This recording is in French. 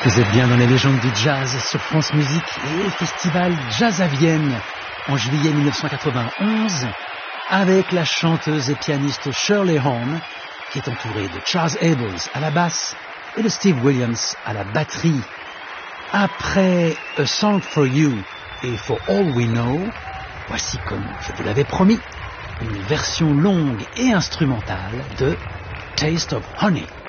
Vous êtes bien dans les légendes du jazz sur France Musique et le festival Jazz à Vienne en juillet 1991 avec la chanteuse et pianiste Shirley Horn qui est entourée de Charles Abels à la basse et de Steve Williams à la batterie. Après A Song for You et For All We Know, voici, comme je vous l'avais promis, une version longue et instrumentale de Taste of Honey.